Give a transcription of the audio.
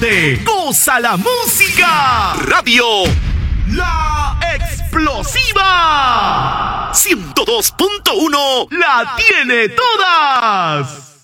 donde goza la música. Radio La Explosiva 102.1 la tiene todas.